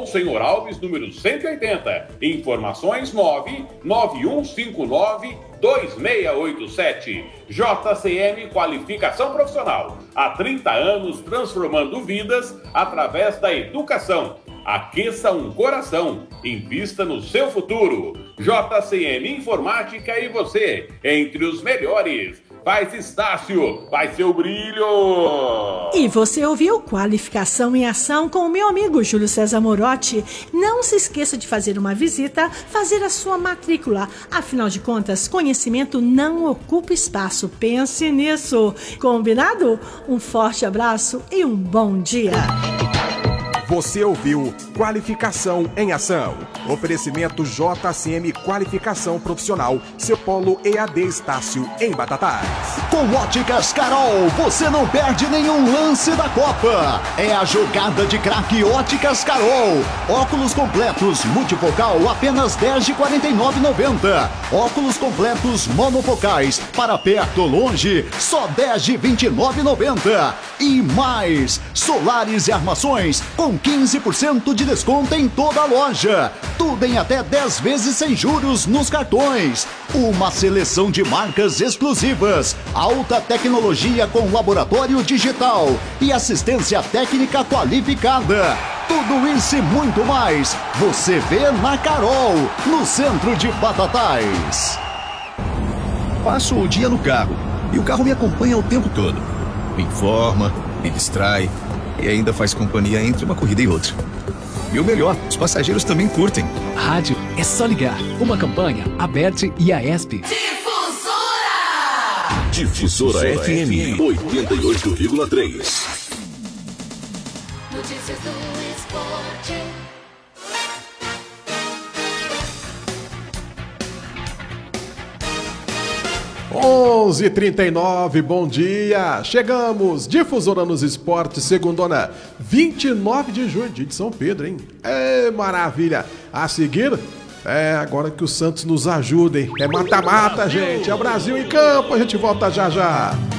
Senhor Alves, número 180. Informações 99159-2687. JCM Qualificação Profissional. Há 30 anos transformando vidas através da educação. Aqueça um coração. Invista no seu futuro. JCM Informática e você, entre os melhores. Faz Estácio, vai ser o brilho! E você ouviu Qualificação em Ação com o meu amigo Júlio César Morotti. Não se esqueça de fazer uma visita, fazer a sua matrícula. Afinal de contas, conhecimento não ocupa espaço. Pense nisso. Combinado? Um forte abraço e um bom dia. Você ouviu Qualificação em Ação. Oferecimento JCM Qualificação Profissional, seu polo EAD Estácio em Batatais. Com Óticas Carol, você não perde nenhum lance da Copa. É a jogada de craque Óticas Carol. Óculos completos multifocal apenas R$ 10,49,90. Óculos completos monofocais para perto ou longe só R$ 10,29,90. E mais, solares e armações com 15% de desconto em toda a loja. Tudo em até 10 vezes sem juros nos cartões. Uma seleção de marcas exclusivas. Alta tecnologia com laboratório digital e assistência técnica qualificada. Tudo isso e muito mais você vê na Carol, no centro de Batatais. Passo o dia no carro e o carro me acompanha o tempo todo. Me informa, me distrai e ainda faz companhia entre uma corrida e outra. E o melhor, os passageiros também curtem. Rádio é só ligar. Uma campanha, Aberte e AESP. Difusora FM 88,3. Notícias do esporte. Onze 39, bom dia. Chegamos, Difusora nos Esportes, segundona, 29 de junho, dia de São Pedro, hein? É maravilha. A seguir, agora que o Santos nos ajude, hein? É mata-mata, gente. É o Brasil em campo, a gente volta já já.